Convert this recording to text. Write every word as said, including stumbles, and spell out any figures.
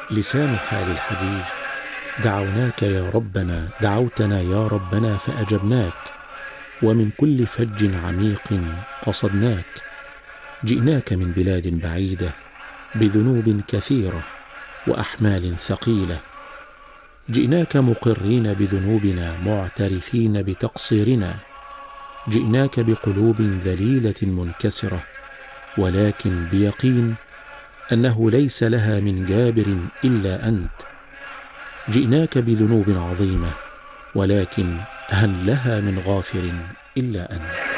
لسان حال الحجيج: دعوناك يا ربنا، دعوتنا يا ربنا فأجبناك، ومن كل فج عميق قصدناك. جئناك من بلاد بعيدة بذنوب كثيرة وأحمال ثقيلة، جئناك مقرين بذنوبنا معترفين بتقصيرنا، جئناك بقلوب ذليلة منكسرة، ولكن بيقين أنه ليس لها من جابر إلا أنت. جئناك بذنوب عظيمة، ولكن هل لها من غافر إلا أنت.